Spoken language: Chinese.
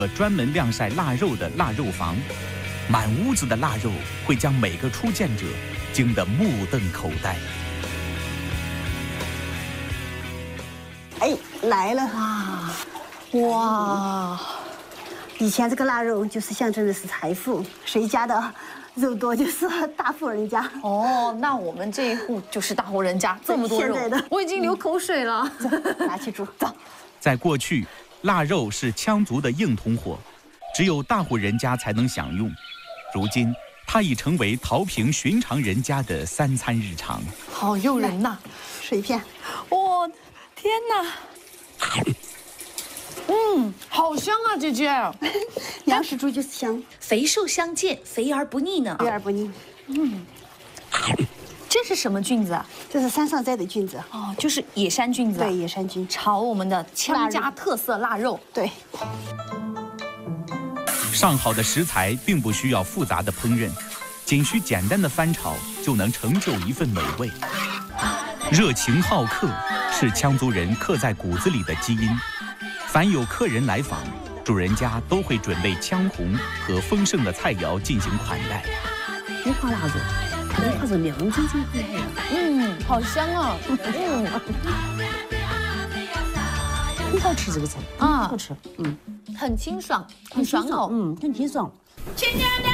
专门晾晒腊肉的腊肉房，满屋子的腊肉会将每个初见者惊得目瞪口呆。 哎，来了啊！哇，以前这个腊肉就是象征的是财富，谁家的肉多就是大户人家。 哦，那我们这一户就是大户人家，这么多肉， 现在的我已经流口水了。 拿去煮，走。 在过去，腊肉是羌族的硬通货，只有大户人家才能享用。如今，它已成为陶平寻常人家的三餐日常。 好诱人呐！ 水片， 哇，天哪！好香啊，姐姐！ 粮食猪就是香， 肥瘦相间，肥而不腻呢。 肥而不腻。 这是什么菌子啊？ 这是山上摘的菌子， 哦，就是野山菌子。 对，野山菌， 炒我们的羌家特色腊肉。 对。 上好的食材并不需要复杂的烹饪，仅需简单的翻炒就能成就一份美味。热情好客是羌族人刻在骨子里的基因。凡有客人来访，主人家都会准备羌红和丰盛的菜肴进行款待。 五花腊肉，它是亮晶晶可爱的。 好香啊！ 很好吃这个菜， 啊， 好吃。 很清爽，很爽口。 很清爽。